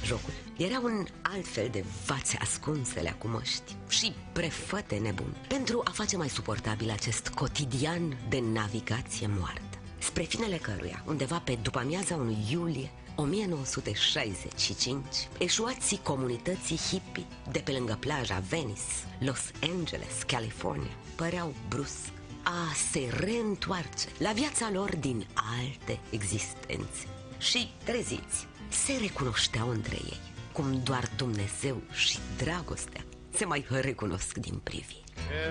jocul. Era un alt fel de vațe ascunsele cu măști și prefăte nebuni, pentru a face mai suportabil acest cotidian de navigație moartă, spre finele căruia, undeva pe după-amiaza 1 iulie 1965, eșuații comunității hippie de pe lângă plaja Venice, Los Angeles, California, păreau brusc a se reîntoarce la viața lor din alte existențe. Și, treziți, se recunoșteau între ei, cum doar Dumnezeu și dragostea se mai recunosc din privire.